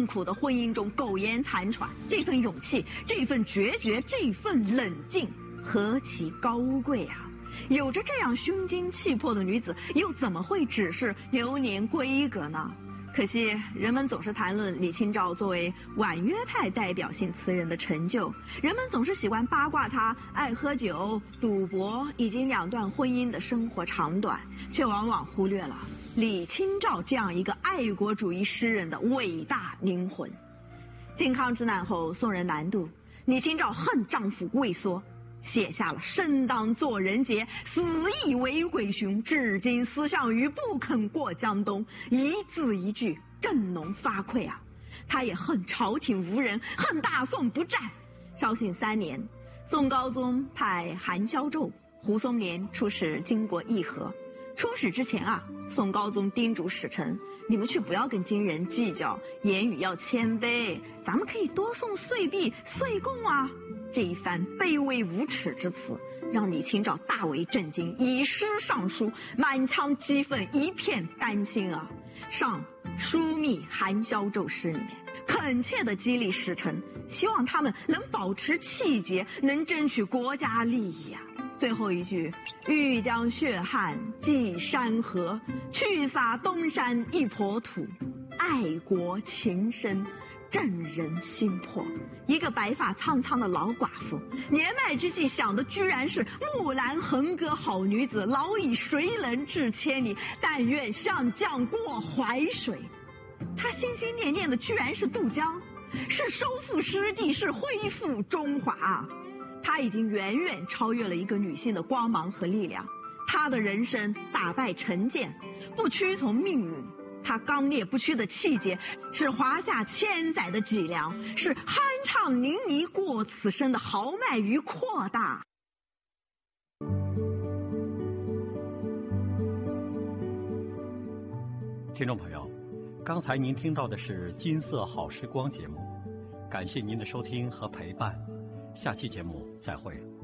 痛苦的婚姻中苟延残喘，这份勇气，这份决绝，这份冷静，何其高贵啊！有着这样胸襟气魄的女子，又怎么会只是流年闺阁呢？可惜人们总是谈论李清照作为婉约派代表性词人的成就，人们总是喜欢八卦她爱喝酒、赌博以及2段婚姻的生活长短，却往往忽略了李清照这样一个爱国主义诗人的伟大灵魂。靖康之难后，宋人南渡，李清照恨丈夫畏缩，写下了生当作人杰，死亦为鬼雄，至今思项羽，不肯过江东，一字一句振聋发聩啊！他也恨朝廷无人，恨大宋不战。绍兴3年，宋高宗派韩萧胄、胡松年出使金国议和。出使之前啊，宋高宗叮嘱使臣，你们去不要跟金人计较，言语要谦卑，咱们可以多送岁币、岁贡啊。这一番卑微无耻之词，让李清照大为震惊，以诗上书，满腔激愤，一片丹心啊！上书密韩萧胄诗里面，恳切地激励使臣，希望他们能保持气节，能争取国家利益啊！最后一句，欲将血汗祭山河，去洒东山一抔土，爱国情深，震人心魄。一个白发苍苍的老寡妇，年迈之际想的居然是木兰横歌好女子，老矣谁能至千里，但愿上将过淮水。她心心念念的居然是渡江，是收复失地，是恢复中华。她已经远远超越了一个女性的光芒和力量，她的人生打败成见，不屈从命运。他刚烈不屈的气节，是华夏千载的脊梁，是酣畅淋漓过此生的豪迈与扩大。 听众朋友，刚才您听到的是金色好时光节目，感谢您的收听和陪伴，下期节目再会。